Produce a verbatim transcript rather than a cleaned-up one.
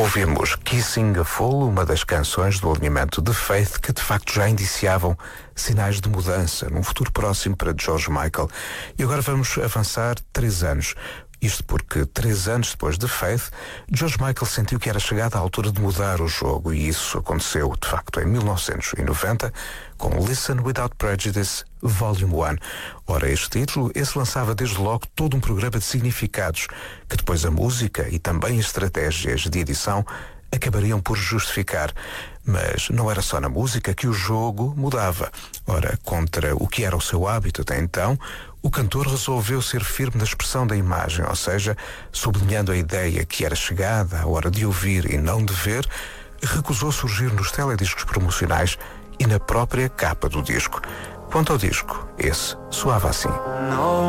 Ouvimos Kissing a Fool, uma das canções do alinhamento de Faith que de facto já indiciavam sinais de mudança num futuro próximo para George Michael. E agora vamos avançar três anos. Isto porque, três anos depois de Faith, George Michael sentiu que era chegada a altura de mudar o jogo, e isso aconteceu, de facto, em mil novecentos e noventa, com Listen Without Prejudice, Volume um. Ora, este título, esse lançava desde logo todo um programa de significados, que depois a música e também as estratégias de edição acabariam por justificar. Mas não era só na música que o jogo mudava. Ora, contra o que era o seu hábito até então, o cantor resolveu ser firme na expressão da imagem, ou seja, sublinhando a ideia que era chegada a hora de ouvir e não de ver, recusou surgir nos telediscos promocionais e na própria capa do disco. Quanto ao disco, esse soava assim.